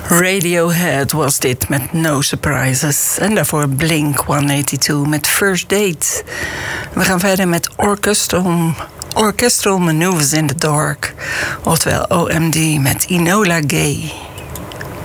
Radiohead was dit met No Surprises. En daarvoor Blink-182 met First Date. We gaan verder met Orchestral Maneuvers in the Dark. Oftewel OMD met Enola Gay.